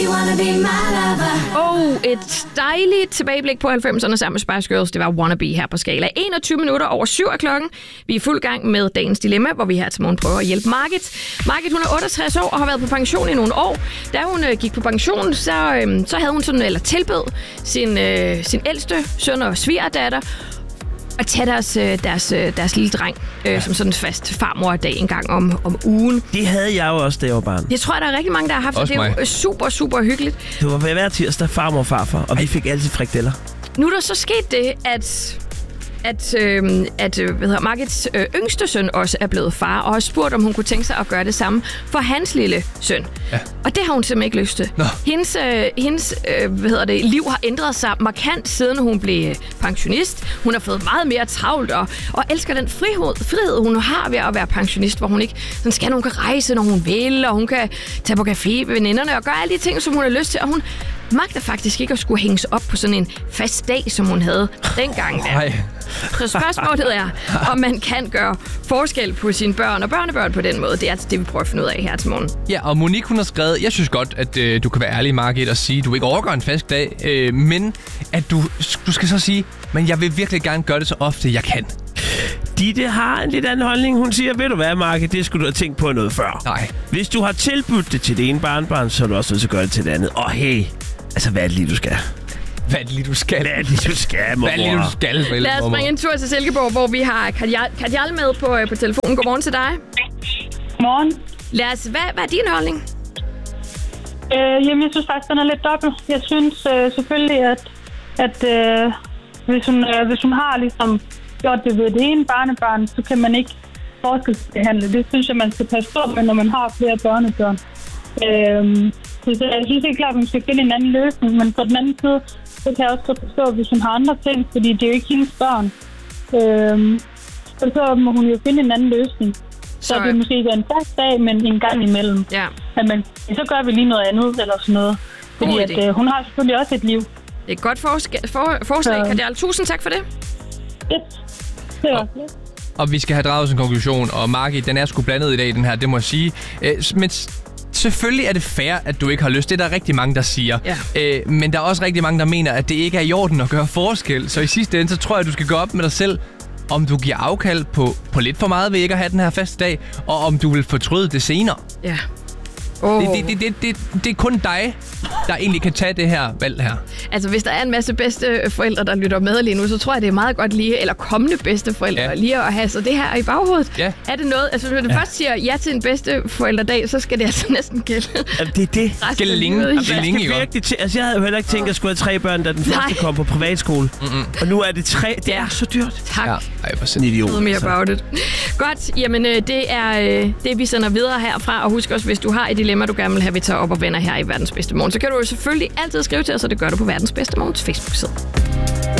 Et dejligt tilbageblik på 90'erne sammen med Spice Girls. Det var Wanna Be her på Skala. 21 minutter over 7 af klokken. Vi er fuld gang med dagens dilemma, hvor vi her til morgen prøver at hjælpe Margit. Margit, hun er 68 år og har været på pension i nogle år. Da hun gik på pension, så havde hun sådan, eller tilbød sin ældste søn og svigerdatter at tage deres lille dreng som sådan en fast farmor-dag en gang om ugen. Det havde jeg jo også, da jeg var barn. Jeg tror, der er rigtig mange, der har haft det. Det er jo super, super hyggeligt. Det var hver tirsdag farmor og farfar, og vi fik altid frikadeller. Nu er der så sket det, at Margits yngste søn også er blevet far, og har spurgt, om hun kunne tænke sig at gøre det samme for hans lille søn. Ja. Og det har hun simpelthen ikke lyst til. Hendes liv har ændret sig markant, siden hun blev pensionist. Hun har fået meget mere travlt og elsker den frihed, hun har ved at være pensionist, hvor hun ikke sådan skal, hun kan rejse, når hun vil, og hun kan tage på café med veninderne og gøre alle de ting, som hun har lyst til, og hun magter faktisk ikke at skulle hænges op på sådan en fast dag, som hun havde dengang. Så spørgsmålet er, om man kan gøre forskel på sine børn og børnebørn på den måde. Det er altså det, vi prøver at finde ud af her til morgen. Ja, og Monique, hun har skrevet, jeg synes godt, at du kan være ærlig, Margit, og sige, at du ikke overgår en fast dag, men at du skal så sige, men jeg vil virkelig gerne gøre det så ofte, jeg kan. Ditte har en lidt anden holdning. Hun siger, ved du hvad, Margit, det skulle du have tænkt på noget før. Nej. Hvis du har tilbudt det til det ene barnbarn, så er du også nødt til at gøre det til det andet. Og hey, altså hvad er det lige, du skal? Hvad er det lige, du skal? Hvad er det lige, du skal, mormor? Hvad er det lige, du skal? Lad os springe en tur til Silkeborg, hvor vi har Kardial med på telefonen. Godmorgen til dig. Godmorgen. Hvad er din holdning? Jamen, jeg synes faktisk, den er lidt dobbelt. Jeg synes selvfølgelig, at hvis hun har ligesom gjort det ved det ene barnebarn, så kan man ikke forskelsbehandle. Det synes jeg, man skal passe på med, når man har flere børnebørn. Så jeg synes ikke klart, at hun skal finde en anden løsning, men på den anden side, så kan jeg også forstå, hvis hun har andre ting, fordi det er jo ikke hendes børn. Så må hun jo finde en anden løsning. Så det måske ikke er en fast dag, men en gang imellem. Ja. Men så gør vi lige noget andet eller sådan noget. Fordi at, hun har selvfølgelig også et liv. Det er et godt forslag, Kardial. Tusind tak for det. Og vi skal have draget en konklusion, og Margit, den er sgu blandet i dag, den her, det må jeg sige. Men selvfølgelig er det fair, at du ikke har lyst. Det er der rigtig mange, der siger. Ja. Men der er også rigtig mange, der mener, at det ikke er i orden at gøre forskel. Så i sidste ende, så tror jeg, at du skal gå op med dig selv, om du giver afkald på lidt for meget ved ikke at have den her faste dag, og om du vil fortryde det senere. Ja. Det er kun dig, der egentlig kan tage det her valg her. Altså, hvis der er en masse bedsteforældre, der lytter med lige nu, så tror jeg, det er meget godt lige, eller kommende bedsteforældre, lige at have så det her i baghovedet. Ja. Er det noget, altså hvis du først siger ja til en bedsteforældredag, så skal det altså næsten gælde. Det er det. Gælde længe. Altså, jeg havde jo heller ikke tænkt, at jeg skulle have 3 børn, da den første kom på privatskole. Og nu er det 3. Det er så dyrt. Tak. Ja. Ej, for sådan en idiot. Mere about it. Godt, jamen det er det, vi sender videre herfra. Og husk også, hvis du har et dilemma, du gerne vil have, vi tager op og vender her i Verdens Bedste Morgen, så kan du jo selvfølgelig altid skrive til os, og det gør du på Verdens Bedste Morgens Facebook-side.